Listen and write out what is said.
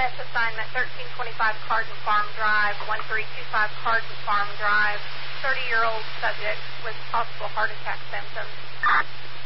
EMS assignment 1325 Carden Farm Drive, 1325 Carden Farm Drive, 30-year-old subject with possible heart attack symptoms.